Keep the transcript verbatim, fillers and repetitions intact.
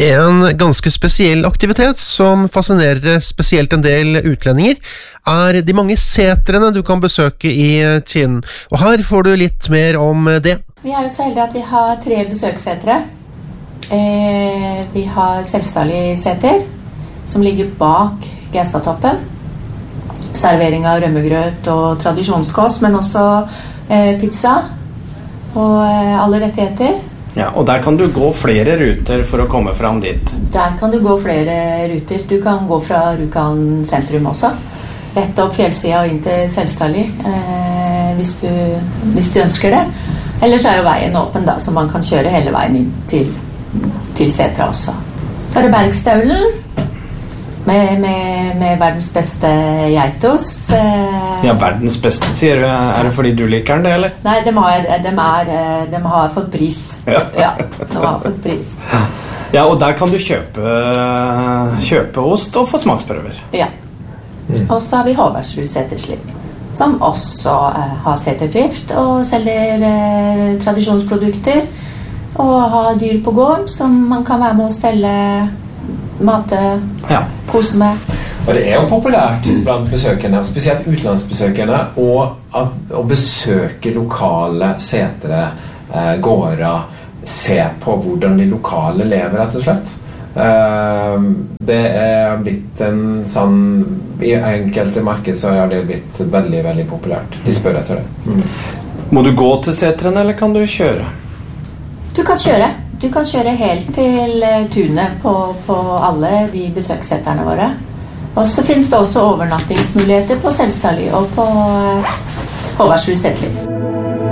En ganske spesiell aktivitet som fascinerer spesielt en del utlendinger er de mange setrene du kan besøke i Tinn. Og her får du litt mer om det. Vi er jo så heldige at vi har tre besøkssetre. Eh, vi har Selstadli seter, som ligger bak Gaustatoppen. Servering av rømmegrøt og tradisjonskost, men også eh, pizza og eh, alle rettigheter. Ja, og der kan du gå flere ruter for å komme fram dit. Der kan du gå flere ruter. Du kan gå fra Rjukan sentrum også. Rett opp fjellsida og inn til Selstadli, eh, hvis, du, hvis du ønsker det. Ellers er jo veien åpen da, så man kan kjøre hele veien inn til, til setra også. Så er det Bergstaulen med, med, med verdens beste geitost. Ja, verdens beste, sier du. Er det fordi du liker den, det, eller? Nei, de har, de er, de har fått pris. Ja. Ja, de har fått pris. Ja, og der kan du kjøpe, kjøpe ost og få smaksprøver. Ja. Mm. Og så har vi Håvardsrud Seterslipp, som også eh, har seterdrift og selger eh, tradisjonsprodukter og har dyr på gården som man kan være med å stelle, mate, ja. Kose med. Og det er jo populært blant besøkende, spesielt utenlandsbesøkende, og at, å besøke lokale setre, eh, gårder, se på hvordan de lokale lever, rett og slett. Eh, det er blitt en sånn, i enkelte marked så har det blitt veldig, veldig populært. De spør etter det. Mm. Må du gå til setrene, eller kan du kjøre? Du kan kjøre. Du kan kjøre helt til tunet på, på alle de besøksseterne våre. Og så finnes det også overnattingsmuligheter på Selstadli og på Håvardsrud Seterslipp.